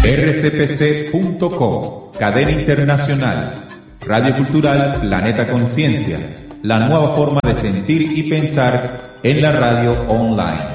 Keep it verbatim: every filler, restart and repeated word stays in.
R C P C punto com, cadena internacional, Radio Cultural Planeta Conciencia, la nueva forma de sentir y pensar en la radio online.